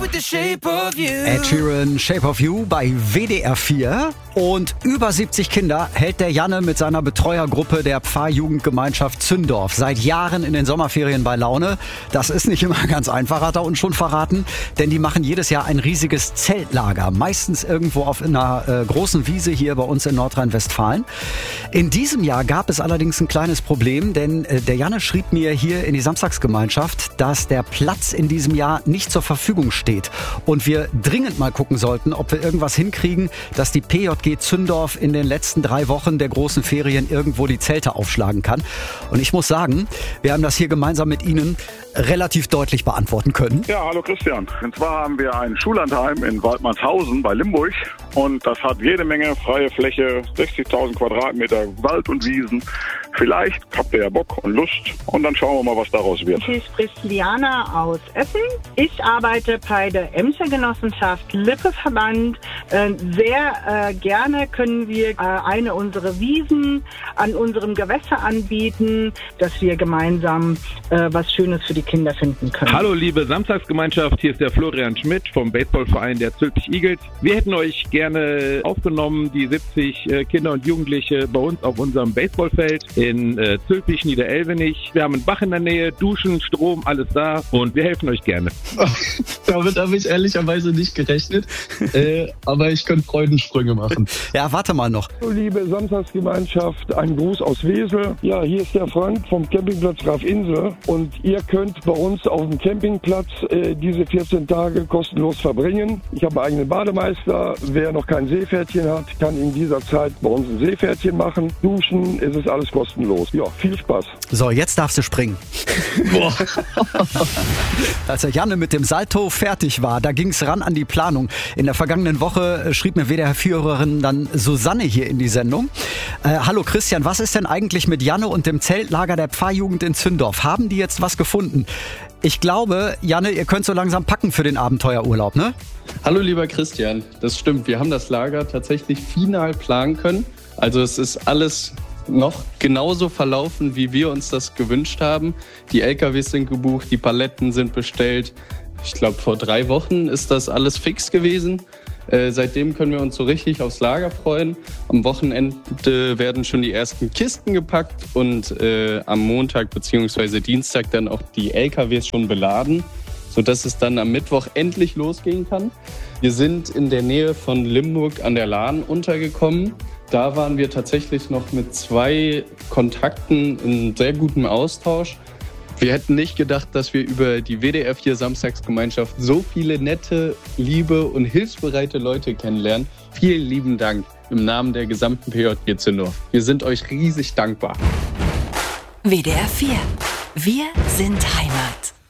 Ed Sheeran, Shape of You bei WDR 4. Und über 70 Kinder hält der Janne mit seiner Betreuergruppe der Pfarrjugendgemeinschaft Zündorf seit Jahren in den Sommerferien bei Laune. Das ist nicht immer ganz einfach, hat er uns schon verraten, denn die machen jedes Jahr ein riesiges Zeltlager, meistens irgendwo auf einer großen Wiese hier bei uns in Nordrhein-Westfalen. In diesem Jahr gab es allerdings ein kleines Problem, denn der Janne schrieb mir hier in die Samstagsgemeinschaft, dass der Platz in diesem Jahr nicht zur Verfügung steht und wir dringend mal gucken sollten, ob wir irgendwas hinkriegen, dass die PJG Zündorf in den letzten 3 Wochen der großen Ferien irgendwo die Zelte aufschlagen kann. Und ich muss sagen, wir haben das hier gemeinsam mit Ihnen relativ deutlich beantworten können. Ja, hallo Christian. Und zwar haben wir ein Schullandheim in Waldmannshausen bei Limburg und das hat jede Menge freie Fläche, 60.000 Quadratmeter Wald und Wiesen. Vielleicht habt ihr ja Bock und Lust und dann schauen wir mal, was daraus wird. Hier spricht Liana aus Essen. Ich arbeite bei der Emscher Genossenschaft Lippe-Verband. Sehr gerne können wir eine unserer Wiesen an unserem Gewässer anbieten, dass wir gemeinsam was Schönes für die Kinder finden können. Hallo liebe Samstagsgemeinschaft, hier ist der Florian Schmidt vom Baseballverein der Zülpich Eagles. Wir hätten euch gerne aufgenommen, die 70 Kinder und Jugendliche bei uns auf unserem Baseballfeld in Zülpich, Niederelvenich. Wir haben einen Bach in der Nähe, Duschen, Strom, alles da und wir helfen euch gerne. Damit habe ich ehrlicherweise nicht gerechnet, aber ich könnte Freudensprünge machen. Ja, warte mal noch. Liebe Samstagsgemeinschaft, ein Gruß aus Wesel. Ja, hier ist der Frank vom Campingplatz Graf Insel und ihr könnt bei uns auf dem Campingplatz diese 14 Tage kostenlos verbringen. Ich habe einen eigenen Bademeister. Wer noch kein Seepferdchen hat, kann in dieser Zeit bei uns ein Seepferdchen machen. Duschen, es ist alles kostenlos. Ja, viel Spaß. So, jetzt darfst du springen. Boah. Als der Janne mit dem Salto fertig war, da ging es ran an die Planung. In der vergangenen Woche schrieb mir WDR-Führerin dann Susanne hier in die Sendung. Hallo Christian, was ist denn eigentlich mit Janne und dem Zeltlager der Pfarrjugend in Zündorf? Haben die jetzt was gefunden? Ich glaube, Janne, ihr könnt so langsam packen für den Abenteuerurlaub, ne? Hallo lieber Christian, das stimmt. Wir haben das Lager tatsächlich final planen können. Also es ist alles noch genauso verlaufen, wie wir uns das gewünscht haben. Die LKWs sind gebucht, die Paletten sind bestellt. Ich glaube, vor 3 Wochen ist das alles fix gewesen. Seitdem können wir uns so richtig aufs Lager freuen. Am Wochenende werden schon die ersten Kisten gepackt und am Montag bzw. Dienstag dann auch die LKWs schon beladen, sodass es dann am Mittwoch endlich losgehen kann. Wir sind in der Nähe von Limburg an der Lahn untergekommen. Da waren wir tatsächlich noch mit 2 Kontakten in sehr gutem Austausch. Wir hätten nicht gedacht, dass wir über die WDR 4 Samstagsgemeinschaft so viele nette, liebe und hilfsbereite Leute kennenlernen. Vielen lieben Dank im Namen der gesamten PJG Zündorf. Wir sind euch riesig dankbar. WDR 4. Wir sind Heimat.